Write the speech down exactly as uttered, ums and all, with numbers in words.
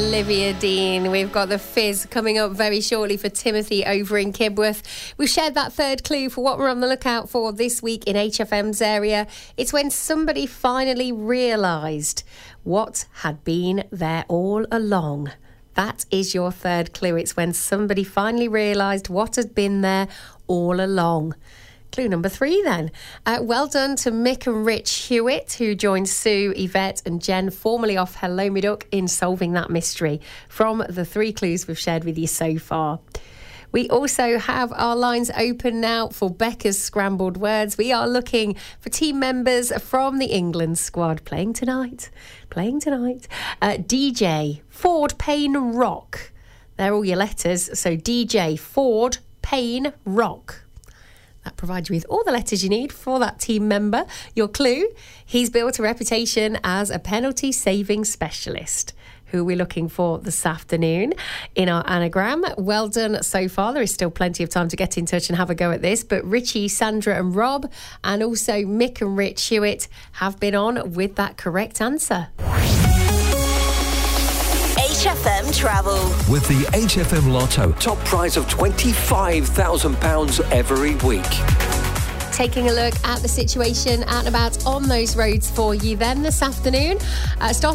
Olivia Dean. We've got the Fizz coming up very shortly for Timothy over in Kibworth. We've shared that third clue for what we're on the lookout for this week in H F M's area. It's when somebody finally realised what had been there all along. That is your third clue. It's when somebody finally realised what had been there all along. Clue number three then. Uh, well done to Mick and Rich Hewitt, who joined Sue, Yvette and Jen, formerly off Hello Me Duck, in solving that mystery from the three clues we've shared with you so far. We also have our lines open now for Becca's Scrambled Words. We are looking for team members from the England squad playing tonight. Playing tonight. Uh, D J, Ford, Payne, Rock. They're all your letters. So D J, Ford, Payne, Rock. That provides you with all the letters you need for that team member. Your clue, he's built a reputation as a penalty saving specialist. Who are we looking for this afternoon in our anagram? Well done so far. There is still plenty of time to get in touch and have a go at this. But Richie, Sandra and Rob, and also Mick and Rich Hewitt have been on with that correct answer. H F M Travel. With the H F M Lotto, top prize of twenty-five thousand pounds every week. Taking a look at the situation out and about on those roads for you then this afternoon. Uh, start